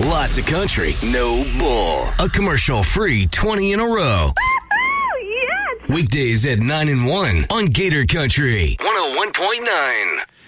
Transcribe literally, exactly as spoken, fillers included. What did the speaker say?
Lots of country, no bull. A commercial-free twenty in a row. Yes! Weekdays at nine and one on Gator Country one oh one point nine.